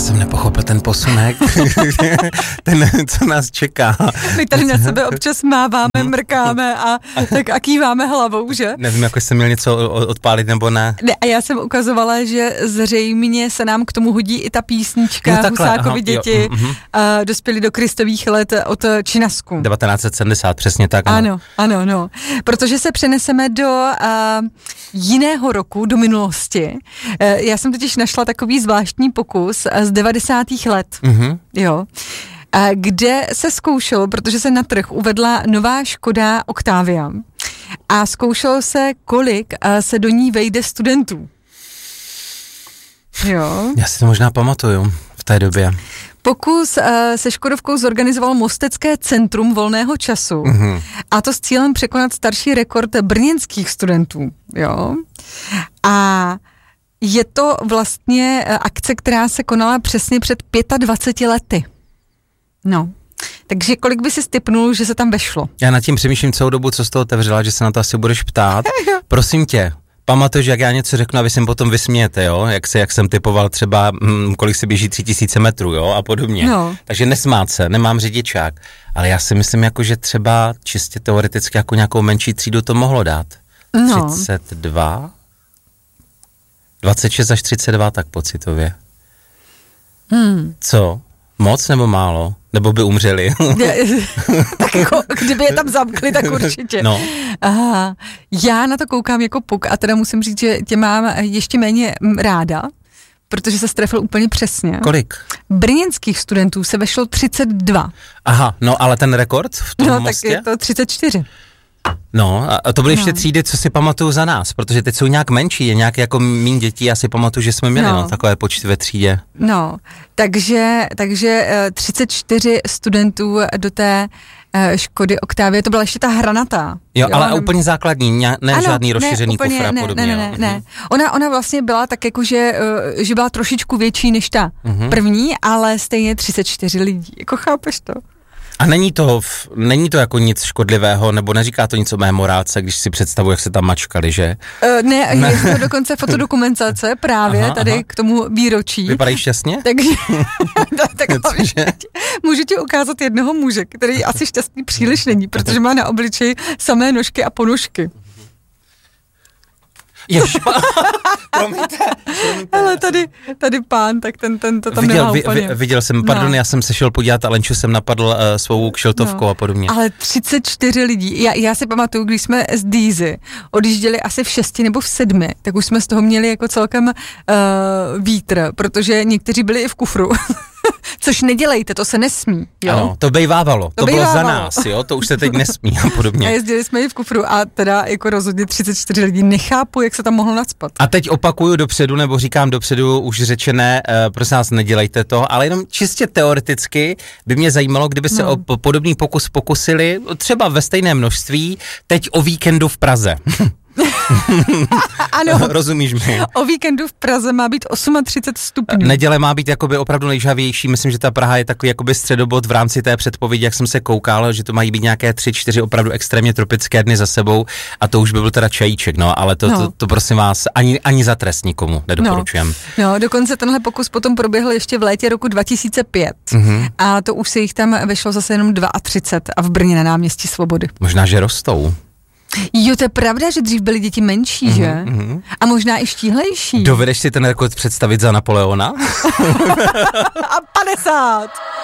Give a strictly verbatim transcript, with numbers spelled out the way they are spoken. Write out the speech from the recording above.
jsem nepochopil ten posunek, ten, co nás čeká. My tady na sebe občas máváme, mrkáme a tak a kýváme hlavou, že? Nevím, jako jsem měl něco odpálit nebo ne. Ne, a já jsem ukazovala, že zřejmě se nám k tomu hodí i ta písnička no takhle, Husákovi aha, děti jo, mm-hmm. a dospěli do Kristových let od Činasku. devatenáct set sedmdesát, přesně tak. Ano, ano, ano. no. Protože se přeneseme do uh, jiného roku, do minulosti. Uh, já jsem totiž našla takový zvláštní pokus z devadesátých let. Mm-hmm. Jo. Uh, kde se zkoušelo, protože se na trh uvedla nová Škoda Octavia a zkoušelo se, kolik uh, se do ní vejde studentů. Jo. Já si to možná pamatuju v té době. Pokus uh, se Škodovkou zorganizoval Mostecké centrum volného času mm-hmm. a to s cílem překonat starší rekord brněnských studentů. Jo. A je to vlastně akce, která se konala přesně před dvaceti pěti lety. No. Takže kolik by si tipnul, že se tam vešlo? Já nad tím přemýšlím celou dobu, co jsi to otevřela, že se na to asi budeš ptát. Prosím tě, pamatuješ, jak já něco řeknu a vy si potom vysmějete, jo? Jak, se, jak jsem typoval třeba, hm, kolik se běží tři tisíce metrů, jo? A podobně. No. Takže nesmát se, nemám řidičák. Ale já si myslím, jako, že třeba čistě teoreticky jako nějakou menší třídu to mohlo dát. No. třicet dva? dvacet šest až třicet dva, tak pocitově. Hmm. Co? Moc nebo málo? Nebo by umřeli? Tak jako, kdyby je tam zamkli, tak určitě. No. Aha. Já na to koukám jako puk a teda musím říct, že tě mám ještě méně ráda, protože se strefil úplně přesně. Kolik? Brněnských studentů se vešlo třicet dva. Aha, no ale ten rekord v tom no, Mostě? No tak je to třicet čtyři. No, a to byly ještě no. třídy, co si pamatuju za nás, protože teď jsou nějak menší, je nějak jako míň dětí, já si pamatuju, že jsme měli no. No, takové počty ve třídě. No, takže, takže třicet čtyři studentů do té Škody Octavie, to byla ještě ta hranatá. Jo, jo ale nebo... úplně základní, ne ano, žádný rozšířený ne, kufr a ne, podobně. Ne, ne, ne, ne. Ona, ona vlastně byla tak jako, že, že byla trošičku větší než ta uh-huh. první, ale stejně třicet čtyři lidí, jako chápeš to? A není to, není to jako nic škodlivého, nebo neříká to nic o mé morálce, když si představuji, jak se tam mačkali, že? Uh, ne, ne, je to dokonce fotodokumentace právě aha, tady aha. k tomu výročí. Vypadají šťastně? Takže tak, můžu ti ukázat jednoho muže, který asi šťastný příliš není, protože má na obličeji samé nožky a ponožky. Ježpa, promiňte, promiňte. Ale tady, tady pán, tak ten, ten to tam viděl, nemá úplně. Vi, viděl jsem, pardon, no. já jsem se šel podívat a Lenču jsem napadl uh, svou kšeltovkou no. a podobně. Ale třicet čtyři lidí, já, já si pamatuju, když jsme z Dýzy odjížděli asi v šesti nebo v sedmi, tak už jsme z toho měli jako celkem uh, vítr, protože někteří byli i v kufru. Což nedělejte, to se nesmí, jo? Ano, to bejvávalo, to, to bejvávalo. Bylo za nás, jo, to už se teď nesmí a podobně. A jezdili jsme i v kufru a teda jako rozhodně třicet čtyři lidí, nechápu, jak se tam mohlo nacpat. A teď opakuju dopředu, nebo říkám dopředu už řečené, uh, prosím vás, nedělejte to, ale jenom čistě teoreticky by mě zajímalo, kdyby se no. o podobný pokus pokusili, třeba ve stejné množství, teď o víkendu v Praze. Ano. Rozumíš mi? O víkendu v Praze má být třicet osm stupňů. Neděle má být jakoby opravdu nejžhavější, myslím, že ta Praha je takový jakoby středobod v rámci té předpovědi, jak jsem se koukal, že to mají být nějaké tři, čtyři opravdu extrémně tropické dny za sebou a to už by byl teda čajíček, no, ale to, no. to, to prosím vás, ani, ani za trest nikomu nedoporučujem. No. no, dokonce tenhle pokus potom proběhl ještě v létě roku dva tisíce pět mm-hmm. a to už se jich tam vešlo zase jenom třicet dva a v Brně na náměstí Svobody. Možná, že rostou. Jo, to je pravda, že dřív byly děti menší, mm-hmm, že? Mm-hmm. A možná i štíhlejší. Dovedeš si ten rekord představit za Napoleona? A padesát!